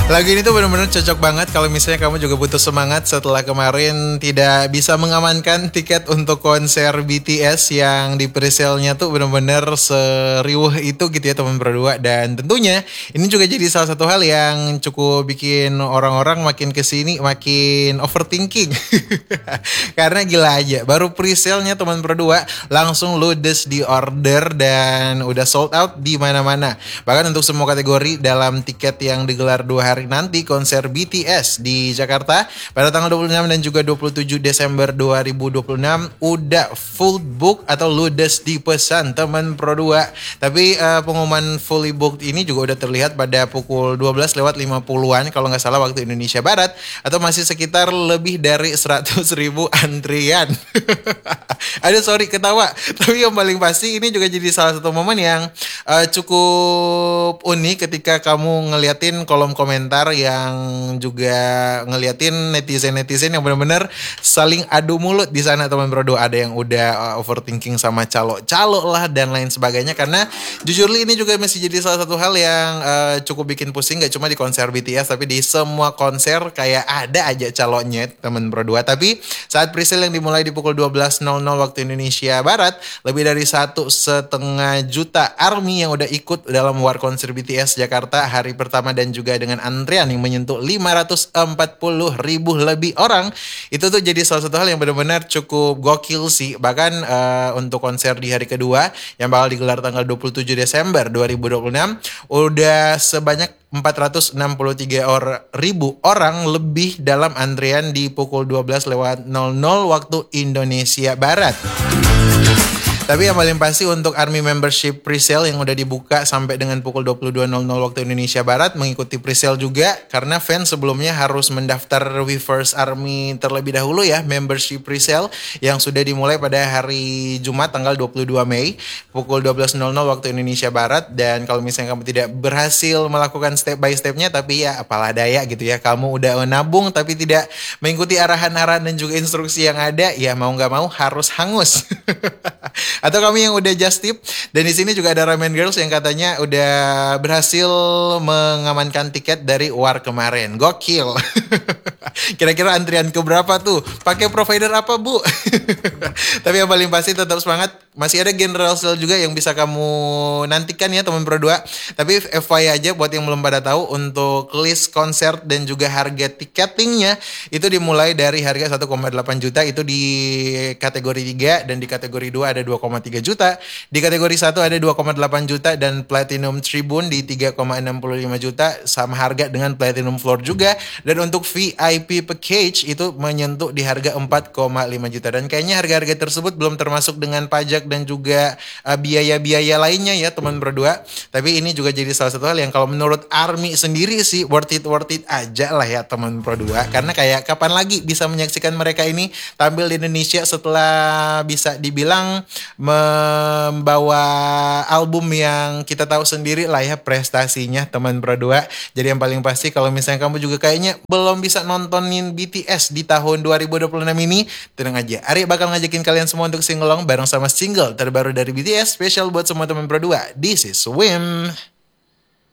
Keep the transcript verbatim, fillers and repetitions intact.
Lagu ini tuh bener-bener cocok banget kalau misalnya kamu juga butuh semangat setelah kemarin tidak bisa mengamankan tiket untuk konser B T S yang di presale-nya tuh bener-bener seriuh itu gitu ya teman berdua. Dan tentunya ini juga jadi salah satu hal yang cukup bikin orang-orang makin kesini makin overthinking. Karena gila aja, baru presale-nya teman berdua langsung ludes di order dan udah sold out di mana-mana. Bahkan untuk semua kategori dalam tiket yang digelar dua hari nanti konser B T S di Jakarta pada tanggal dua puluh enam dan juga dua puluh tujuh Desember dua ribu dua puluh enam udah full book atau ludes dipesan teman Pro dua. Tapi uh, pengumuman fully booked ini juga udah terlihat pada pukul dua belas lewat lima puluhan kalau nggak salah waktu Indonesia Barat, atau masih sekitar lebih dari seratus ribu antrian. Aduh sorry ketawa, tapi yang paling pasti ini juga jadi salah satu momen yang uh, cukup unik ketika kamu ngeliatin kolom komentar yang juga ngeliatin netizen-netizen yang benar-benar saling adu mulut di sana teman bro. Ada yang udah uh, overthinking sama calo-calo lah dan lain sebagainya, karena jujur ini juga masih jadi salah satu hal yang uh, cukup bikin pusing, gak cuma di konser B T S tapi di semua konser kayak ada aja calonnya teman bro. Tapi saat presale yang dimulai di pukul dua belas waktu Indonesia Barat, lebih dari satu setengah juta ARMY yang udah ikut dalam war konser B T S Jakarta hari pertama, dan juga dengan antrian yang menyentuh lima ratus empat puluh ribu lebih orang. Itu tuh jadi salah satu hal yang benar-benar cukup gokil sih. Bahkan uh, untuk konser di hari kedua yang bakal digelar tanggal dua puluh tujuh Desember dua ribu dua puluh enam udah sebanyak empat ratus enam puluh tiga ribu orang lebih dalam antrian di pukul dua belas lewat nol nol waktu Indonesia Barat. Tapi yang paling pasti untuk ARMY membership presale yang udah dibuka sampai dengan pukul dua puluh dua waktu Indonesia Barat mengikuti presale juga, karena fans sebelumnya harus mendaftar Weverse ARMY terlebih dahulu ya, membership presale yang sudah dimulai pada hari Jumat tanggal dua puluh dua Mei pukul dua belas waktu Indonesia Barat. Dan kalau misalnya kamu tidak berhasil melakukan step by stepnya, tapi ya apalah daya gitu ya, kamu udah nabung tapi tidak mengikuti arahan-arahan dan juga instruksi yang ada, ya mau nggak mau harus hangus. Atau kami yang udah just tip. Dan di sini juga ada Ramen Girls yang katanya udah berhasil mengamankan tiket dari war kemarin. Gokil. Kira-kira antrian ke berapa tuh? Pakai provider apa, Bu? Tapi yang paling pasti tetap semangat. Masih ada general sale juga yang bisa kamu nantikan ya teman Pro dua. Tapi F Y I aja buat yang belum pada tahu, untuk list konser dan juga harga tiketingnya itu dimulai dari harga satu koma delapan juta itu di kategori tiga, dan di kategori dua ada dua koma tiga juta, di kategori satu ada dua koma delapan juta, dan Platinum Tribune di tiga koma enam lima juta sama harga dengan Platinum Floor juga. Dan untuk V I P package itu menyentuh di harga empat koma lima juta, dan kayaknya harga-harga tersebut belum termasuk dengan pajak dan juga uh, biaya-biaya lainnya ya teman berdua. Tapi ini juga jadi salah satu hal yang kalau menurut ARMY sendiri sih worth it worth it aja lah ya teman Pro dua, karena kayak kapan lagi bisa menyaksikan mereka ini tampil di Indonesia setelah bisa dibilang membawa album yang kita tahu sendiri lah ya prestasinya teman Pro dua. Jadi yang paling pasti kalau misalnya kamu juga kayaknya belum bisa nontonin B T S di tahun dua ribu dua puluh enam ini, tenang aja, Ari bakal ngajakin kalian semua untuk singalong bareng sama single terbaru dari B T S spesial buat semua teman Pro dua. This is Swim.